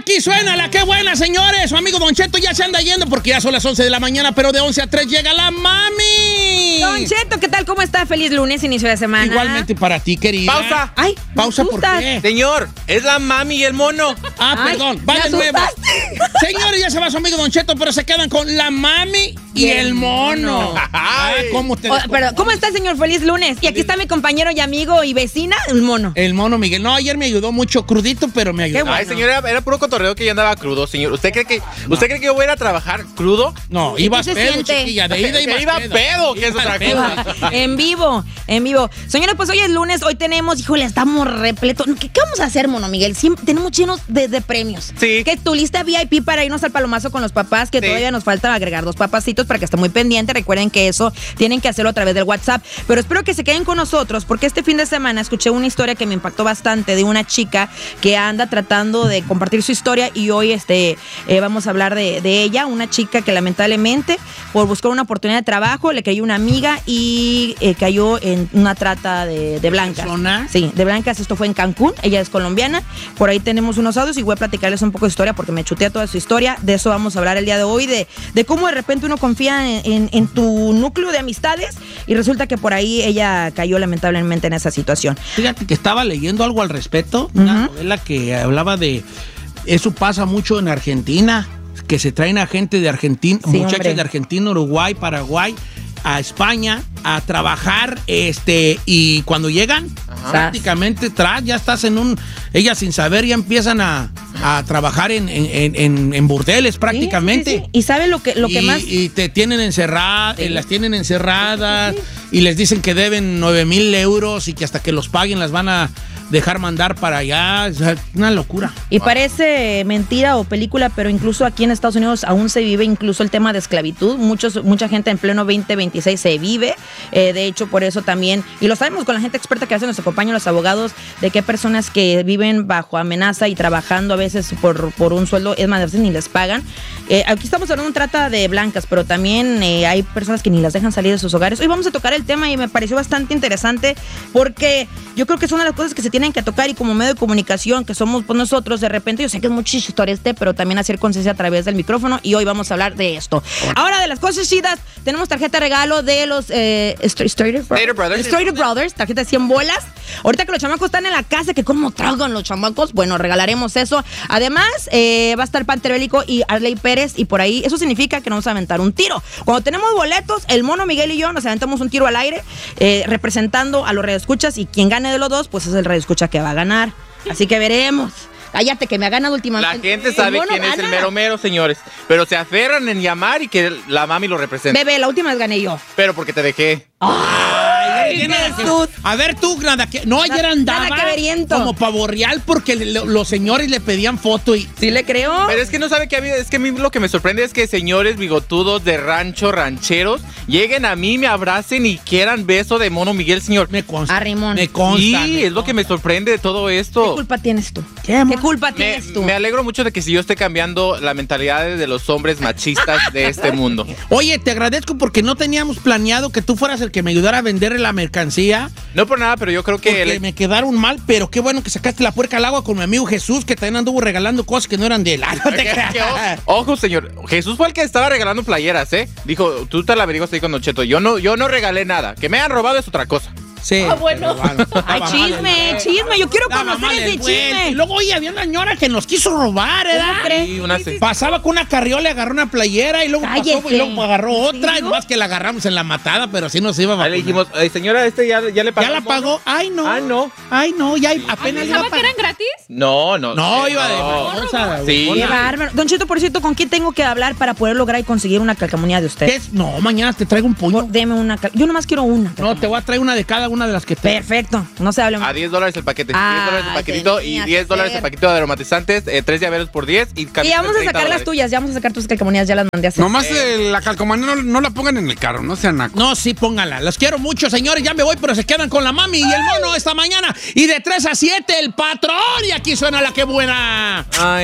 aquí suena la que buena, señores. Su amigo Don Cheto ya se anda yendo porque ya son las 11 de la mañana, pero de 11 a 3 llega la mami. Don Cheto, ¿qué tal? ¿Cómo está? Feliz lunes, inicio de semana. Igualmente para ti, querida. Pausa. Ay, Pausa, ¿por qué? Señor, es la mami y el mono. Ay, Perdón, va me de nuevo. asustaste. Señores, ya se va su amigo Don Cheto, pero se quedan con la mami y el mono. Ay. ¿Cómo te Pero, ¿cómo está, señor? Feliz lunes. Y aquí está mi compañero y amigo y vecina, el mono. El mono Miguel. No, ayer me ayudó mucho, crudito, pero me ayudó. Qué bueno. Ay, señor, era puro cotorreo que yo andaba crudo, señor. ¿Usted cree que yo voy a ir a trabajar crudo? No, ¿Y ibas qué se pedo, siente? chiquilla. De ida Que ibas iba pedo, que es Ibas otra pedo. cosa. En vivo. Señores, pues hoy es lunes, hoy tenemos, híjole, estamos repletos. ¿Qué vamos a hacer, mono Miguel? Siempre tenemos llenos de premios. Sí. Que tu lista VIP para irnos al palomazo con los papás, que Sí. todavía nos falta agregar 2 papacitos para que esté muy pendiente. Recuerden que eso tienen que hacerlo a través del WhatsApp. Pero espero que se queden con nosotros, porque este fin de semana escuché una historia que me impactó bastante de una chica que anda tratando de compartir su historia y hoy vamos a hablar de ella, una chica que lamentablemente por buscar una oportunidad de trabajo le cayó una amiga y cayó en una trata de blancas. ¿Personas? Sí, de blancas. Esto fue en Cancún, ella es colombiana. Por ahí tenemos unos audios y voy a platicarles un poco de historia porque me chutea toda su historia. De eso vamos a hablar el día de hoy, de cómo de repente uno confía en tu núcleo de amistades y resulta que por ahí ella cayó lamentablemente en esa situación. Fíjate que estaba leyendo algo al respecto, una novela que hablaba de eso pasa mucho en Argentina, que se traen a gente de Argentina, Sí, muchachas hombre. de Argentina, Uruguay, Paraguay, a España a trabajar, y cuando llegan, prácticamente ya estás ellas sin saber ya empiezan a trabajar en burdeles prácticamente. Sí, sí, sí. Y sabe lo que más. Y te tienen encerradas, Sí. las tienen encerradas y les dicen que deben 9,000 euros y que hasta que los paguen las van a dejar mandar para allá. O sea, una locura. Y parece mentira o película, pero incluso aquí en Estados Unidos aún se vive incluso el tema de esclavitud. Mucha gente en pleno 2026 se vive. De hecho, por eso también, y lo sabemos con la gente experta que hace nos acompañan los abogados, de que hay personas que viven bajo amenaza y trabajando a veces por un sueldo, es más, a veces ni les pagan. Aquí estamos hablando de un trata de blancas, pero también hay personas que ni las dejan salir de sus hogares. Hoy vamos a tocar el tema y me pareció bastante interesante porque yo creo que son las cosas que se tienen que tocar y como medio de comunicación que somos pues, nosotros, de repente, yo sé que es mucha historia pero también hacer conciencia a través del micrófono y hoy vamos a hablar de esto. Ahora, de las cosas chidas, tenemos tarjeta de regalo de los Strader Brothers, tarjeta de 100 bolas. Ahorita que los chamacos están en la casa, que cómo tragan los chamacos, bueno, regalaremos eso. Además, va a estar Panther Bélico y Arley Pérez y por ahí, eso significa que nos vamos a aventar un tiro. Cuando tenemos boletos, el mono Miguel y yo nos aventamos un tiro al aire, representando a los radioescuchas y quien gane de los dos, pues es el radioescucha que va a ganar. Así que veremos. Cállate, que me ha ganado últimamente. La gente sabe quién es el mero mero, señores. Pero se aferran en llamar y que la mami lo represente. Bebé, la última vez gané yo. Pero porque te dejé. A ver tú, no, ayer andaba nada que veriento. como pavo real porque los señores le pedían foto y... ¿Sí le creo? Pero es que no sabe que es que a mí lo que me sorprende es que señores bigotudos de rancho, rancheros, lleguen a mí, me abracen y quieran beso de mono Miguel, señor. Me consta. Rimón. Me consta. Sí, es lo que me sorprende de todo ¿Qué esto. culpa tienes tú? ¿Qué, ¿Qué culpa tienes tú? Me alegro mucho de que si yo esté cambiando la mentalidad de los hombres machistas de este mundo. Oye, te agradezco porque no teníamos planeado que tú fueras el que me ayudara a vender la mercancía. No por nada, pero yo creo que... Porque me quedaron mal, pero qué bueno que sacaste la puerca al agua con mi amigo Jesús, que también anduvo regalando cosas que no eran de él. No te creas. Ojo, señor. Jesús fue el que estaba regalando playeras, ¿eh? Dijo, tú te la averiguaste ahí con Don Cheto. Yo no regalé nada. Que me hayan robado es otra cosa. Sí. Bueno. Ay, chisme. Yo quiero conocer ese chisme. Y luego, oye, había una señora que nos quiso robar, ¿verdad? ¿Cómo crees? Sí, una Pasaba con una carriola, agarró una playera y luego Cállese. pasó y luego agarró ¿En otra. Y serio? más que la agarramos en la matada, pero sí nos iba a Ahí le vacunar. dijimos, señora, ya le pagó. ¿Ya la pagó? Ay, no. Ah, no. Ay, no, ya apenas iba a ¿Pensaba que pagar. eran gratis? No. No, iba de bolsa. Sí. Qué bárbaro. Don Cheto, por cierto, ¿con quién tengo que hablar para poder lograr y conseguir una calcamonía de usted? ¿Qué es? No, mañana te traigo un pollo. Deme una. Yo nomás quiero una. No, te voy a traer una de cada una de las que te... Perfecto. No se hable más. A $10 el paquete. Ah, $10 el paquetito tenía y $10 que el paquetito de aromatizantes, 3 llaveros por 10 y Y ya vamos a sacar las tuyas, ya vamos a sacar tus calcamonías, ya las mandé a hacer. Nomás la calcomanía no la pongan en el carro, no sean nacos. No, sí, póngala. Los quiero mucho, señores. Ya me voy, pero se quedan con la mami y el mono esta mañana. Y de 3 a 7, el patrón. Y aquí suena la que buena. Ay.